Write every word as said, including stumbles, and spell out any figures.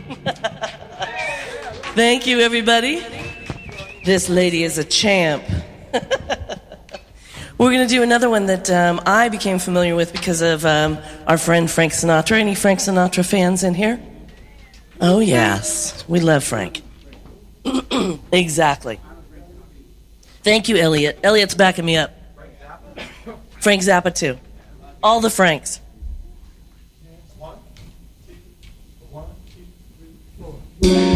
Thank you, everybody. This lady is a champ. We're going to do another one that um, I became familiar with because of um, our friend Frank Sinatra. Any Frank Sinatra fans in here? Oh, yes. We love Frank. Exactly. Thank you, Elliot. Elliot's backing me up. Frank Zappa, too. All the Franks. One, two, one, two, three, four.